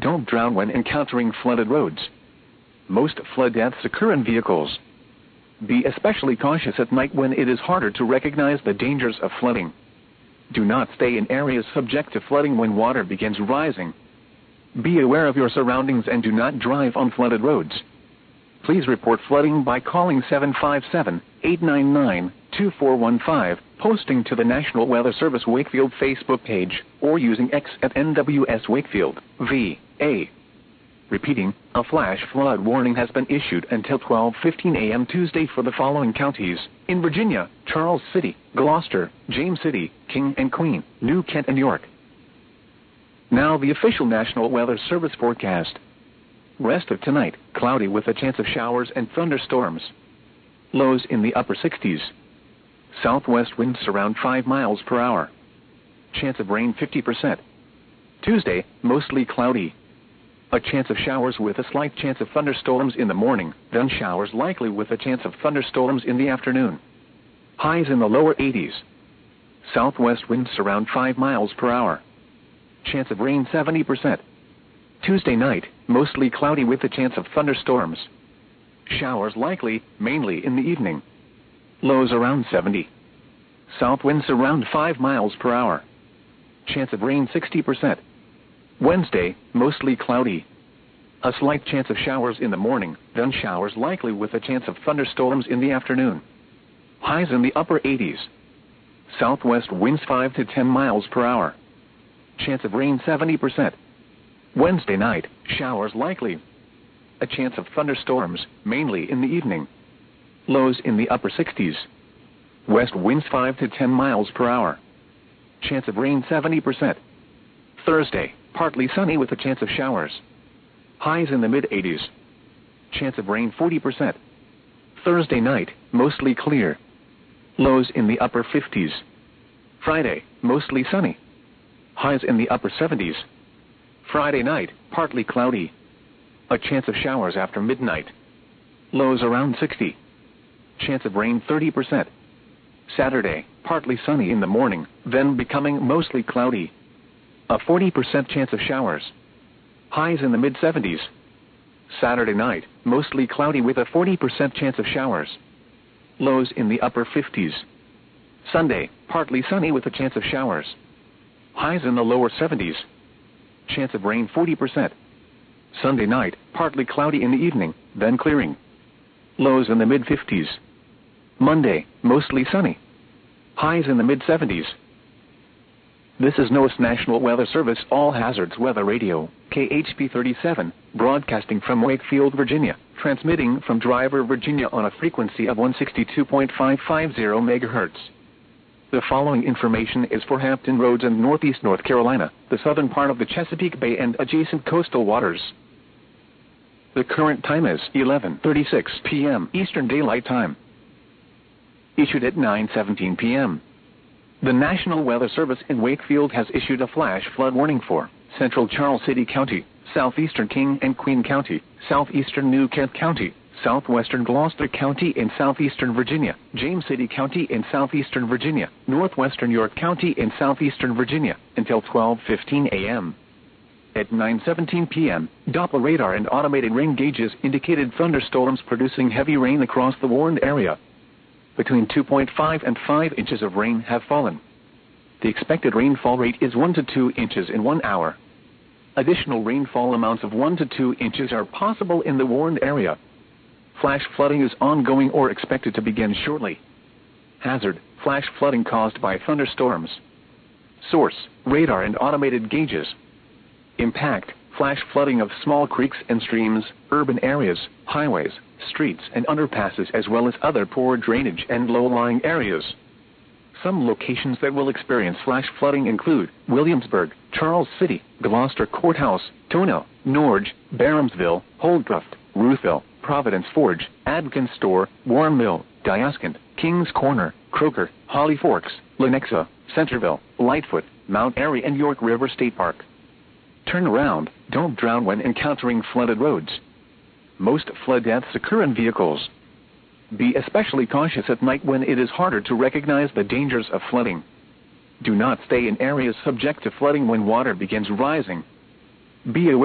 Don't drown when encountering flooded roads. Most flood deaths occur in vehicles. Be especially cautious at night when it is harder to recognize the dangers of flooding. Do not stay in areas subject to flooding when water begins rising. Be aware of your surroundings and do not drive on flooded roads. Please report flooding by calling 757-899-2415, posting to the National Weather Service Wakefield Facebook page, or using X at NWS Wakefield, VA. Repeating, a flash flood warning has been issued until 12:15 a.m. Tuesday for the following counties: in Virginia, Charles City, Gloucester, James City, King and Queen, New Kent and York. Now the official National Weather Service forecast. Rest of tonight, cloudy with a chance of showers and thunderstorms. Lows in the upper 60s. Southwest winds around 5 miles per hour. Chance of rain 50%. Tuesday, mostly cloudy. A chance of showers with a slight chance of thunderstorms in the morning, then showers likely with a chance of thunderstorms in the afternoon. Highs in the lower 80s. Southwest winds around 5 miles per hour. Chance of rain 70%. Tuesday night, mostly cloudy with a chance of thunderstorms. Showers likely, mainly in the evening. Lows around 70. South winds around 5 miles per hour. Chance of rain 60%. Wednesday, mostly cloudy. A slight chance of showers in the morning, then showers likely with a chance of thunderstorms in the afternoon. Highs in the upper 80s. Southwest winds 5 to 10 miles per hour. Chance of rain 70%. Wednesday night, showers likely. A chance of thunderstorms, mainly in the evening. Lows in the upper 60s. West winds 5 to 10 miles per hour. Chance of rain 70%. Thursday, partly sunny with a chance of showers. Highs in the mid-80s. Chance of rain 40%. Thursday night, mostly clear. Lows in the upper 50s. Friday, mostly sunny. Highs in the upper 70s. Friday night, partly cloudy. A chance of showers after midnight. Lows around 60. Chance of rain 30%. Saturday, partly sunny in the morning, then becoming mostly cloudy. A 40% chance of showers. Highs in the mid-70s. Saturday night, mostly cloudy with a 40% chance of showers. Lows in the upper 50s. Sunday, partly sunny with a chance of showers. Highs in the lower 70s. Chance of rain 40%. Sunday night, partly cloudy in the evening, then clearing. Lows in the mid-50s. Monday, mostly sunny. Highs in the mid-70s. This is NOAA's National Weather Service All Hazards Weather Radio, KHP 37, broadcasting from Wakefield, Virginia, transmitting from Driver, Virginia on a frequency of 162.550 MHz. The following information is for Hampton Roads and Northeast North Carolina, the southern part of the Chesapeake Bay and adjacent coastal waters. The current time is 11:36 p.m. Eastern Daylight Time. Issued at 9:17 p.m. The National Weather Service in Wakefield has issued a flash flood warning for central Charles City County, southeastern King and Queen County, southeastern New Kent County, southwestern Gloucester County in southeastern Virginia, James City County in southeastern Virginia, northwestern York County in southeastern Virginia, until 12:15 a.m. At 9:17 p.m., Doppler radar and automated rain gauges indicated thunderstorms producing heavy rain across the warned area. Between 2.5 and 5 inches of rain have fallen. The expected rainfall rate is 1 to 2 inches in 1 hour. Additional rainfall amounts of 1 to 2 inches are possible in the warned area. Flash flooding is ongoing or expected to begin shortly. Hazard: flash flooding caused by thunderstorms. Source: radar and automated gauges. Impact: flash flooding of small creeks and streams, urban areas, highways, streets and underpasses, as well as other poor drainage and low-lying areas. Some locations that will experience flash flooding include Williamsburg, Charles City, Gloucester Courthouse, Tonell, Norge, Barhamsville, Holdcroft, Ruthville, Providence Forge, Adkins Store, Warren Mill, Diascant, Kings Corner, Croker, Holly Forks, Lenexa, Centerville, Lightfoot, Mount Airy and York River State Park. Turn around, don't drown when encountering flooded roads. Most flood deaths occur in vehicles. Be especially cautious at night when it is harder to recognize the dangers of flooding. Do not stay in areas subject to flooding when water begins rising. Be aware